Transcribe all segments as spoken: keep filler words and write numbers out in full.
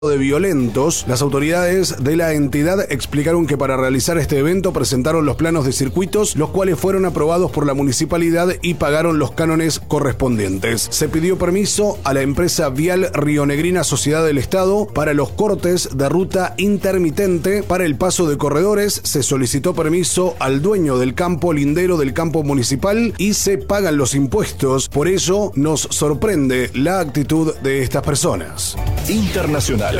de violentos. Las autoridades de la entidad explicaron que para realizar este evento presentaron los planos de circuitos, los cuales fueron aprobados por la municipalidad y pagaron los cánones correspondientes. Se pidió permiso a la empresa Vial Rionegrina Sociedad del Estado para los cortes de ruta intermitente para el paso de corredores. Se solicitó permiso al dueño del campo lindero del campo municipal y se pagan los impuestos. Por ello nos sorprende la actitud de estas personas. Internacionales.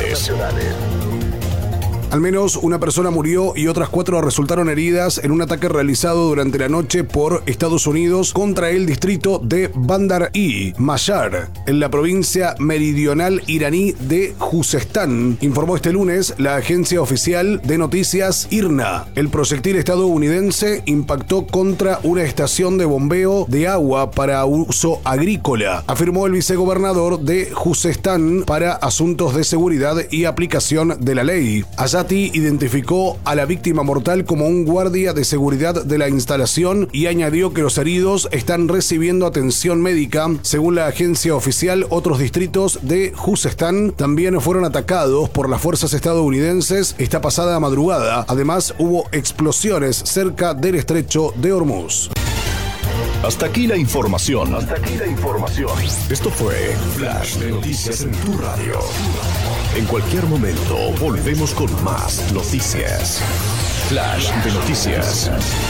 Al menos una persona murió y otras cuatro resultaron heridas en un ataque realizado durante la noche por Estados Unidos contra el distrito de Bandar-i Mayar, en la provincia meridional iraní de Juzestán, informó este lunes la agencia oficial de noticias I R N A. El proyectil estadounidense impactó contra una estación de bombeo de agua para uso agrícola, afirmó el vicegobernador de Juzestán para asuntos de seguridad y aplicación de la ley. Allá identificó a la víctima mortal como un guardia de seguridad de la instalación y añadió que los heridos están recibiendo atención médica. Según la agencia oficial, otros distritos de Juzestán también fueron atacados por las fuerzas estadounidenses esta pasada madrugada. Además, hubo explosiones cerca del estrecho de Hormuz. Hasta aquí la información. Hasta aquí la información. Esto fue Flash de Noticias en tu radio. En cualquier momento volvemos con más noticias. Flash de Noticias.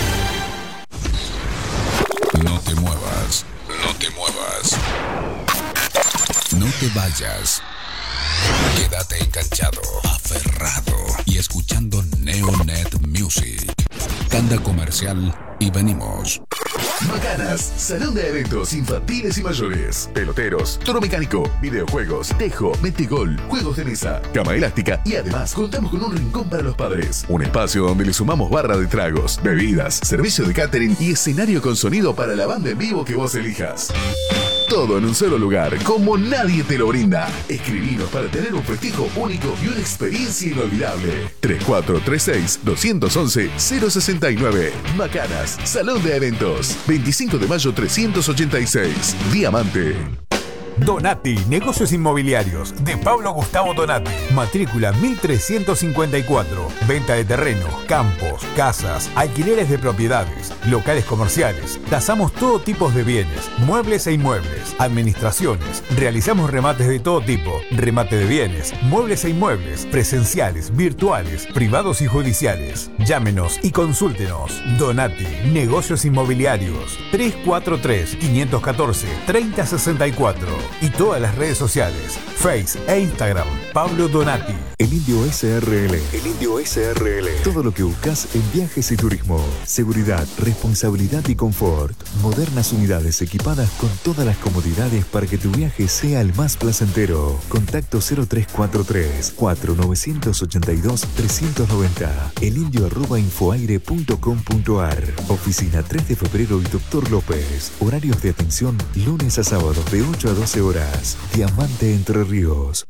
No te muevas. No te muevas. No te vayas. Quédate enganchado, aferrado y escuchando Neonet Music. Tanda comercial y venimos. Macanas, salón de eventos infantiles y mayores, peloteros, toro mecánico, videojuegos, tejo, metegol, juegos de mesa, cama elástica y además contamos con un rincón para los padres. Un espacio donde le sumamos barra de tragos, bebidas, servicio de catering y escenario con sonido para la banda en vivo que vos elijas. Todo en un solo lugar, como nadie te lo brinda. Escribinos para tener un festejo único y una experiencia inolvidable. tres cuatro tres seis, dos once, cero sesenta y nueve. Macanas, Salón de Eventos. veinticinco de mayo trescientos ochenta y seis. Diamante. Donati, negocios inmobiliarios, de Pablo Gustavo Donati. Matrícula mil trescientos cincuenta y cuatro. Venta de terrenos, campos, casas, alquileres de propiedades, locales comerciales. Tasamos todo tipo de bienes, muebles e inmuebles, administraciones. Realizamos remates de todo tipo, remate de bienes, muebles e inmuebles, presenciales, virtuales, privados y judiciales. Llámenos y consúltenos. Donati, negocios inmobiliarios. tres cuatro tres, cinco uno cuatro, tres cero seis cuatro. Y todas las redes sociales, Face e Instagram, Pablo Donati. El Indio S R L. El Indio S R L. Todo lo que buscas en viajes y turismo. Seguridad, responsabilidad y confort. Modernas unidades equipadas con todas las comodidades para que tu viaje sea el más placentero. Contacto cero tres cuatro tres, cuatro nueve ocho dos, tres nueve cero. elindio arroba infoaire punto com punto ar. Oficina tres de febrero y Doctor López. Horarios de atención lunes a sábados de ocho a doce horas. Diamante Entre Ríos.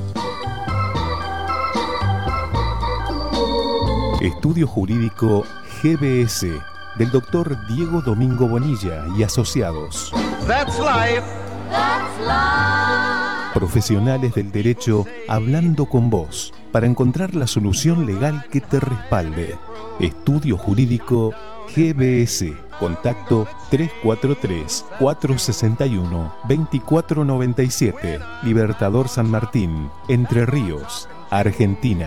Estudio Jurídico G B S del doctor Diego Domingo Bonilla y asociados. That's life. That's life. Profesionales del derecho hablando con vos para encontrar la solución legal que te respalde. Estudio Jurídico G B S. Contacto tres cuatro tres, cuatro seis uno, dos cuatro nueve siete. Libertador San Martín, Entre Ríos, Argentina.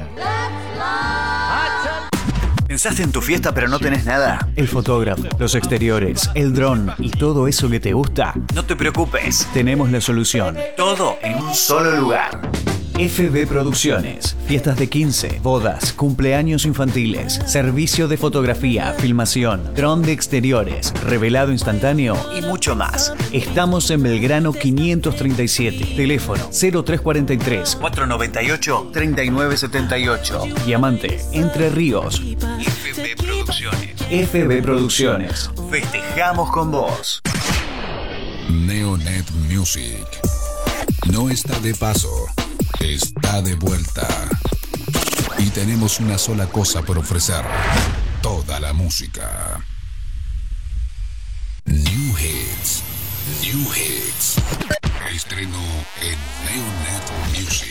¿Pensaste en tu fiesta pero no tenés nada? El fotógrafo, los exteriores, el dron y todo eso que te gusta. No te preocupes, tenemos la solución. Todo en un solo lugar. F B Producciones, fiestas de quince, bodas, cumpleaños infantiles, servicio de fotografía, filmación, dron de exteriores, revelado instantáneo y mucho más. Estamos en Belgrano quinientos treinta y siete, teléfono cero tres cuatro tres, cuatro nueve ocho, tres nueve siete ocho. Diamante, Entre Ríos. F B Producciones. F B Producciones. Festejamos con vos. Neonet Music. No está de paso. Está de vuelta. Y tenemos una sola cosa por ofrecer. Toda la música. New Hits. New Hits. Estreno en Neonet Music.